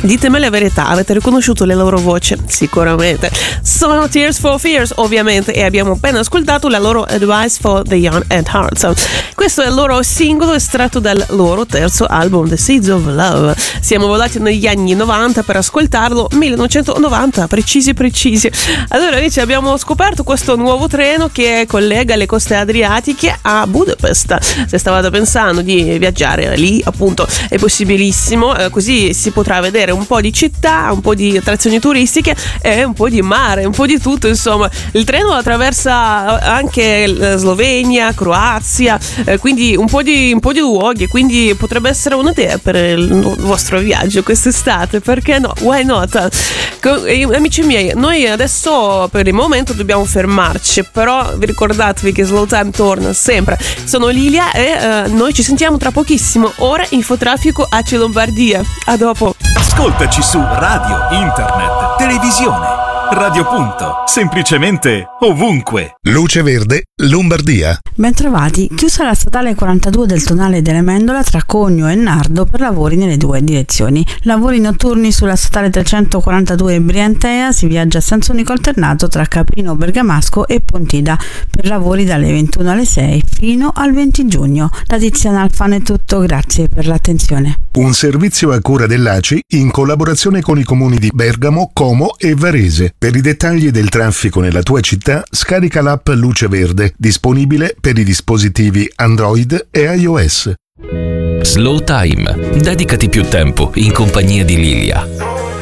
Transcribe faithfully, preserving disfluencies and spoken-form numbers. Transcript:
Ditemi la verità, avete riconosciuto le loro voci? Sicuramente. Sono Tears for Fears, ovviamente, e abbiamo appena ascoltato la loro Advice for the Young at Heart. Questo è il loro singolo estratto dal loro terzo album, The Seeds of Love. Siamo volati negli anni novanta per ascoltarlo, millenovecentonovanta, precisi precisi. Allora amici, abbiamo scoperto questo nuovo treno che collega le coste adriatiche a Budapest. Se stavate pensando di viaggiare lì, appunto, è possibilissimo, eh, così si potrà vedere un po' di città, un po' di attrazioni turistiche e un po' di mare, un po' di tutto, insomma. Il treno attraversa anche Slovenia, Croazia, eh, quindi un po' di un po' di luoghi, quindi potrebbe essere un'idea per il vostro viaggio quest'estate, perché no? Why not? Eh, amici miei, noi adesso per il momento dobbiamo fermarci, però vi ricordatevi che Slow Time torna sempre. Sono Lilia e eh, noi ci sentiamo tra pochissimo. Ora Infotraffico A C Lombardia. A dopo. Ascoltaci su radio, internet, televisione. Radio Punto, semplicemente ovunque. Luce Verde, Lombardia. Bentrovati, chiusa la statale quarantadue del Tonale delle Mendola tra Cogno e Nardo per lavori nelle due direzioni. Lavori notturni sulla statale trecentoquarantadue Briantea, si viaggia a senso unico alternato tra Caprino Bergamasco e Pontida per lavori dalle ventuno alle sei fino al venti giugno. Da Tiziana Alfano è tutto, grazie per l'attenzione. Un servizio a cura dell'A C I in collaborazione con i comuni di Bergamo, Como e Varese. Per i dettagli del traffico nella tua città, scarica l'app Luce Verde, disponibile per i dispositivi Android e iOS. Slow Time. Dedicati più tempo in compagnia di Lilia.